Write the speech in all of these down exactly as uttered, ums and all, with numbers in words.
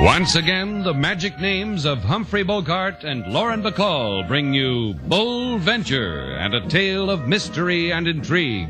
Once again, the magic names of Humphrey Bogart and Lauren Bacall bring you Bold Venture and a tale of mystery and intrigue.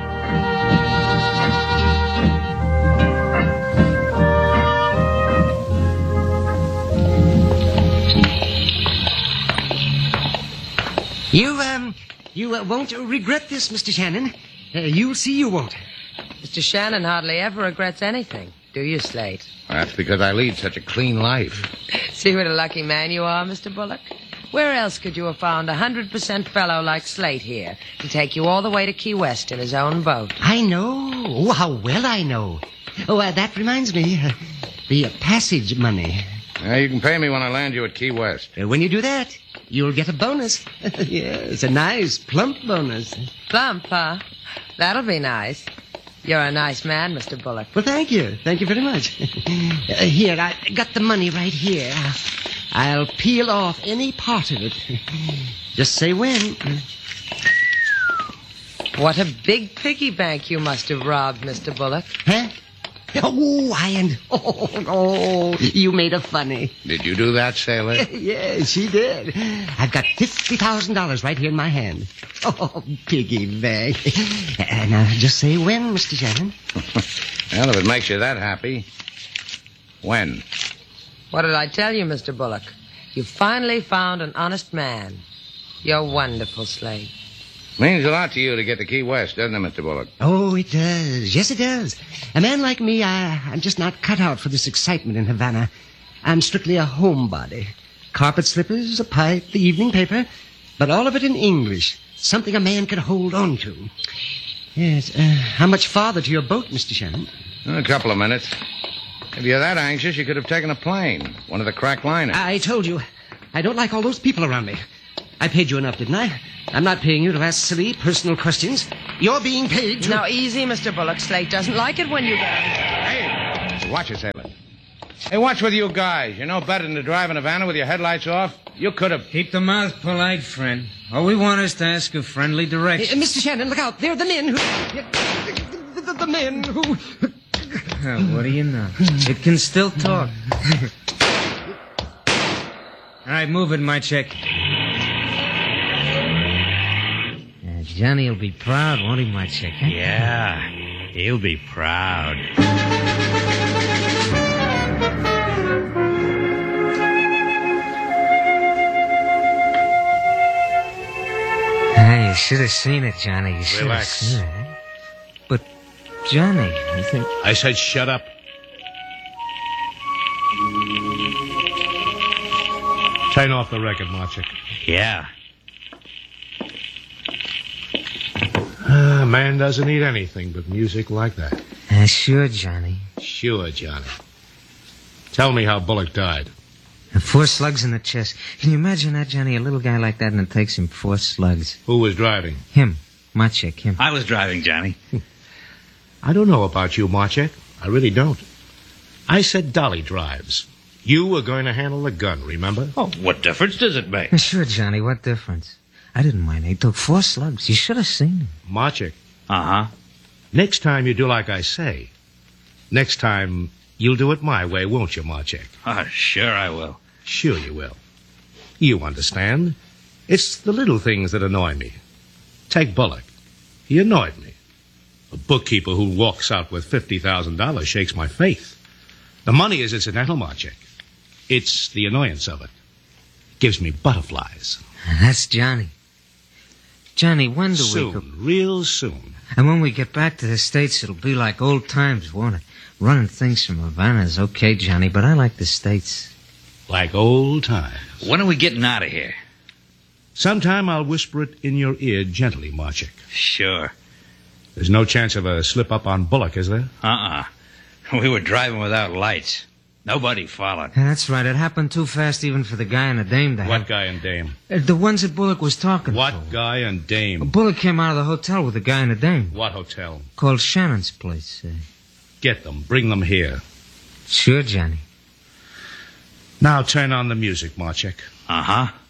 You, um, you uh, won't regret this, Mister Shannon. Uh, you'll see you won't. Mister Shannon hardly ever regrets anything, do you, Slate? That's because I lead such a clean life. See what a lucky man you are, Mister Bullock? Where else could you have found a hundred percent fellow like Slate here to take you all the way to Key West in his own boat? I know. Oh, how well I know. Oh, uh, that reminds me. Uh, the uh, passage money. Uh, you can pay me when I land you at Key West. Uh, when you do that, you'll get a bonus. Yeah, it's a nice, plump bonus. Plump, huh? That'll be nice. You're a nice man, Mister Bullock. Well, thank you. Thank you very much. uh, here, I got the money right here. I'll peel off any part of it. Just say when. What a big piggy bank you must have robbed, Mister Bullock. Huh? Oh, I and oh, oh, you made a funny. Did you do that, sailor? Yeah, she did. I've got fifty thousand dollars right here in my hand. Oh, piggy bank. Uh, now, just say when, Mister Shannon. Well, if it makes you that happy, when? What did I tell you, Mister Bullock? You finally found an honest man. You're wonderful, Slate. Means a lot to you to get to Key West, doesn't it, Mister Bullock? Oh, it does. Yes, it does. A man like me, I, I'm just not cut out for this excitement in Havana. I'm strictly a homebody. Carpet slippers, a pipe, the evening paper, but all of it in English. Something a man can hold on to. Yes, uh, how much farther to your boat, Mister Shannon? A couple of minutes. If you're that anxious, you could have taken a plane. One of the crack liners. I told you. I don't like all those people around me. I paid you enough, didn't I? I'm not paying you to ask silly, personal questions. You're being paid to... Now, easy, Mister Bullock. Slate doesn't like it when you... Hey! Watch it, sailor. Hey, watch with you guys. You're no better than to drive in Havana with your headlights off. You could have... Keep the mouth polite, friend. All we want is to ask a friendly direction. Uh, Mister Shannon, look out. They're the men who... The, the, the men who... Oh, what do you know? It can still talk. All right, move it, my check. Uh, Johnny will be proud, won't he, my check? Huh? Yeah, he'll be proud. Hey, you should have seen it, Johnny. You should have Relax. seen it. Huh? But, Johnny, you think... I said shut up. Turn off the record, Marchik. Yeah. Uh, a man doesn't need anything but music like that. Uh, sure, Johnny. Sure, Johnny. Tell me how Bullock died. And four slugs in the chest. Can you imagine that, Johnny? A little guy like that, and it takes him four slugs. Who was driving? Him. My chick, him. I was driving, Johnny. I don't know about you, Marchik. I really don't. I said Dolly drives. You were going to handle the gun, remember? Oh, what difference does it make? Uh, Sure, Johnny, what difference? I didn't mind. He took four slugs. You should have seen him. Marchik, Uh-huh. next time you do like I say. Next time, you'll do it my way, won't you, Marchik? Oh, sure I will. Sure you will. You understand. It's the little things that annoy me. Take Bullock. He annoyed me. A bookkeeper who walks out with fifty thousand dollars shakes my faith. The money is incidental, Marchik. It's the annoyance of it. Gives me butterflies. That's Johnny. Johnny, when do Soon, we go... real soon. And when we get back to the States, it'll be like old times, won't it? Running things from Havana is okay, Johnny, but I like the States. Like old times. When are we getting out of here? Sometime I'll whisper it in your ear gently, Marchik. Sure. There's no chance of a slip-up on Bullock, is there? Uh-uh. We were driving without lights. Nobody followed. Yeah, that's right. It happened too fast even for the guy and the dame to have... What guy and dame? Uh, the ones that Bullock was talking What to. guy and dame? Bullock came out of the hotel with the guy and the dame. What hotel? Called Shannon's place. Uh, Get them. Bring them here. sure, Johnny. Now turn on the music, Marchik. Uh-huh.